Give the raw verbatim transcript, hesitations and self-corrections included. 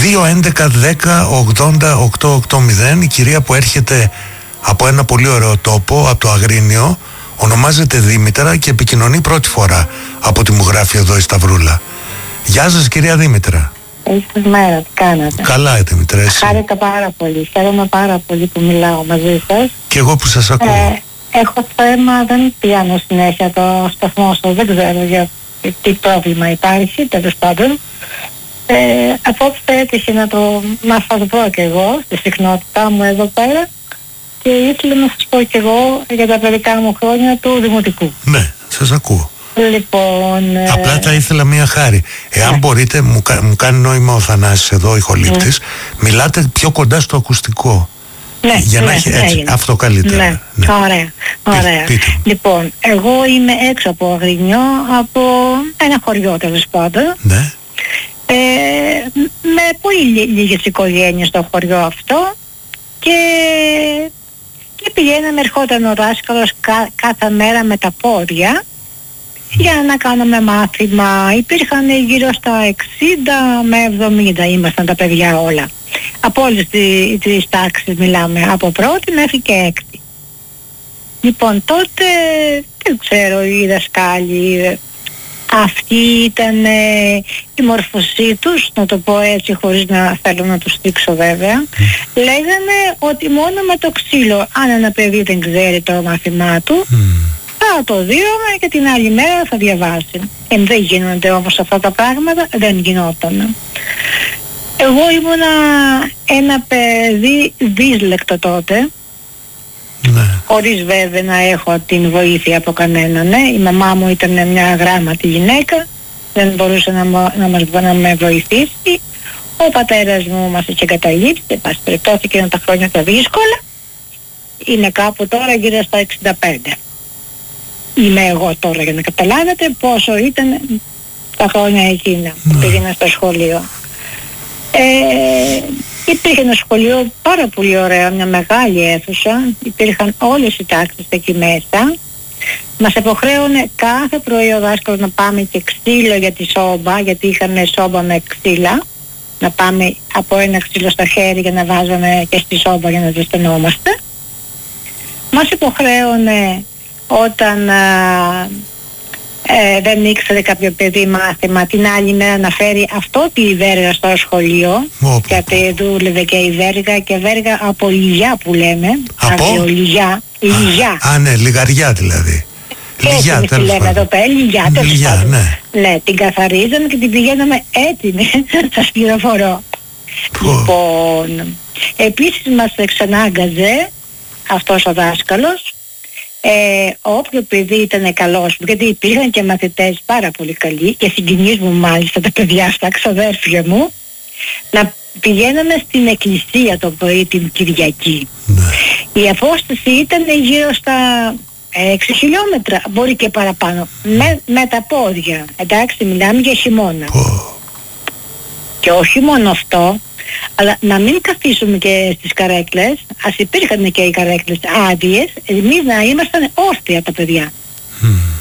δύο έντεκα δέκα ογδόντα οκτώ ογδόντα. Η κυρία που έρχεται από ένα πολύ ωραίο τόπο, από το Αγρίνιο, ονομάζεται Δήμητρα και επικοινωνεί πρώτη φορά από ό,τι μου γράφει εδώ η Σταυρούλα. Γεια σας κυρία Δήμητρα. Καλησπέρα, τι κάνατε? Καλά, Δήμητρα, εσύ? Χάρηκα πάρα πολύ, χαίρομαι πάρα πολύ που μιλάω μαζί σας. Και εγώ που σας ακούω. Ε, έχω θέμα, δεν πιάνω συνέχεια το σταθμό σας, δεν ξέρω για τι πρόβλημα υπάρχει, τέλος πάντων. Ε, απόψε έτυχε να, το, να σας πω και εγώ στη συχνότητά μου εδώ πέρα και ήθελα να σας πω και εγώ για τα παιδικά μου χρόνια του Δημοτικού. Ναι, σας ακούω. Λοιπόν, απλά θα ήθελα μία χάρη. Εάν ναι. μπορείτε, μου, μου κάνει νόημα ο Θανάσης εδώ, ο ηχολήπτης, ναι. μιλάτε πιο κοντά στο ακουστικό. Ναι, για να ναι, έχει έτσι, έγινε. αυτό καλύτερα. Ναι, ναι. Ωραία, ωραία. Πείτε, πείτε. Λοιπόν, εγώ είμαι έξω από Αγρινιό, από ένα χωριό τέλος πάντων. Ναι. Ε, με πολύ λίγες οικογένειες στο χωριό αυτό και, και πηγαίναμε, ερχόταν ο δάσκαλος κα, κάθε μέρα με τα πόδια για να κάνουμε μάθημα. Υπήρχαν γύρω στα εξήντα με εβδομήντα ήμασταν τα παιδιά όλα. Από όλες τις, τις τάξεις μιλάμε, από πρώτη μέχρι και έκτη. Λοιπόν, τότε δεν ξέρω, οι δασκάλοι αυτή ήταν ε, η μορφωσή τους, να το πω έτσι χωρίς να θέλω να τους δείξω βέβαια. Mm. Λέγανε ότι μόνο με το ξύλο, αν ένα παιδί δεν ξέρει το μάθημά του, mm. θα το δίωμε και την άλλη μέρα θα διαβάσει. Ε, δεν γίνονται όμως αυτά τα πράγματα, δεν γινόταν. Εγώ ήμουνα ένα παιδί δυσλεκτο τότε, ναι. χωρίς βέβαια να έχω την βοήθεια από κανέναν. Ναι. Η μαμά μου ήταν μια γράμματη γυναίκα, δεν μπορούσε να, να, μας, να με βοηθήσει. Ο πατέρας μου μας είχε καταλήψει, πας περιπτώθηκε τα χρόνια τα δύσκολα. Είναι κάπου τώρα γύρω στα εξήντα πέντε. Είμαι εγώ τώρα, για να καταλάβετε πόσο ήταν τα χρόνια εκείνα που πήγαινα στο σχολείο. Ε, υπήρχε ένα σχολείο πάρα πολύ ωραίο, μια μεγάλη αίθουσα, υπήρχαν όλες οι τάξεις εκεί μέσα. Μας υποχρέωνε κάθε πρωί ο δάσκαλος να πάμε και ξύλο για τη σόμπα, γιατί είχαμε σόμπα με ξύλα, να πάμε από ένα ξύλο στα χέρια για να βάζαμε και στη σόμπα για να ζεσθενόμαστε. Μας υποχρέωνε όταν α, ε, δεν ήξερε κάποιο παιδί μάθημα, την άλλη μέρα να φέρει αυτό τη βέργα στο σχολείο. Οπό. Γιατί δούλευε και η βέργα, και βέργα από λιγιά που λέμε. Από? Λιγιά. Λιγιά. Α, ναι, λιγαριά δηλαδή. Λιγιά, έτσι τη λέμε εδώ πέρα, λιγιά. Λιγιά, ναι. Ναι, την καθαρίζαμε και την πηγαίναμε έτοιμη, σας πληροφορώ. Λοιπόν, επίσης μας εξανάγκαζε αυτός ο δάσκαλος, Ε, όποιο παιδί ήταν καλός, γιατί υπήρχαν και μαθητές πάρα πολύ καλοί και συγγενείς μου μάλιστα, τα παιδιά στα ξαδέρφια μου, να πηγαίναμε στην εκκλησία το πρωί την Κυριακή. Ναι. Η απόσταση ήταν γύρω στα έξι χιλιόμετρα, μπορεί και παραπάνω, με, με τα πόδια, εντάξει, μιλάμε για χειμώνα. Oh. Και όχι μόνο αυτό, αλλά να μην καθίσουμε και στις καρέκλες, ας υπήρχαν και οι καρέκλες άδειες, εμείς να ήμασταν όρθια τα παιδιά. Mm.